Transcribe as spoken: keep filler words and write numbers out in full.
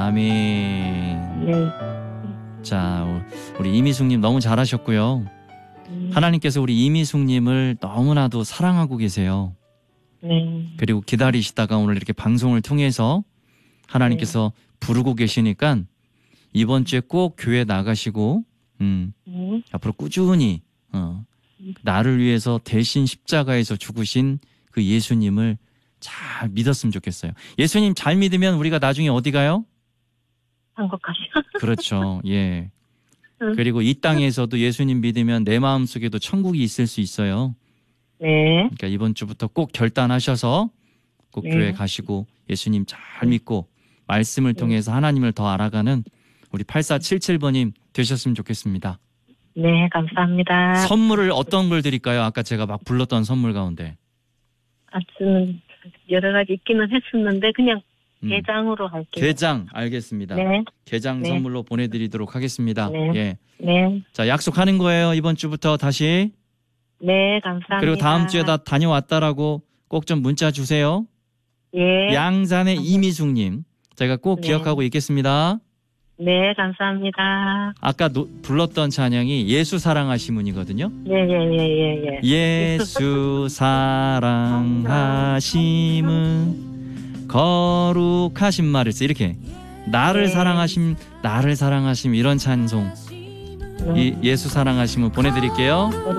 아멘. 네. 자, 우리 이미숙님 너무 잘하셨고요. 음, 하나님께서 우리 이미숙님을 너무나도 사랑하고 계세요. 네. 그리고 기다리시다가 오늘 이렇게 방송을 통해서 하나님께서 부르고 계시니까 이번 주에 꼭 교회 나가시고 음, 음, 앞으로 꾸준히 어, 나를 위해서 대신 십자가에서 죽으신 그 예수님을 잘 믿었으면 좋겠어요. 예수님 잘 믿으면 우리가 나중에 어디 가요? 한국 가시. 그렇죠. 예. 응. 그리고 이 땅에서도 예수님 믿으면 내 마음속에도 천국이 있을 수 있어요. 네. 그러니까 이번 주부터 꼭 결단하셔서 꼭 네. 교회 가시고 예수님 잘 믿고 말씀을 통해서 하나님을 더 알아가는 우리 팔사칠칠 번님 되셨으면 좋겠습니다. 네, 감사합니다. 선물을 어떤 걸 드릴까요? 아까 제가 막 불렀던 선물 가운데. 아무튼 여러 가지 있기는 했었는데 그냥 음. 게장으로 할게요. 게장 알겠습니다. 네. 게장 네. 선물로 보내드리도록 하겠습니다. 네. 예. 네. 자, 약속하는 거예요. 이번 주부터 다시. 네, 감사합니다. 그리고 다음 주에 다 다녀왔다라고 꼭 좀 문자 주세요. 예. 양산의 이미숙님. 제가 꼭 네. 기억하고 있겠습니다. 네, 감사합니다. 아까 노, 불렀던 찬양이 예수 사랑하시문이거든요. 예, 예, 예, 예, 예. 예수 사랑하심은 거룩하신 말일세. 이렇게 나를 네. 사랑하심, 나를 사랑하심 이런 찬송. 이 예수 사랑하심을 보내드릴게요.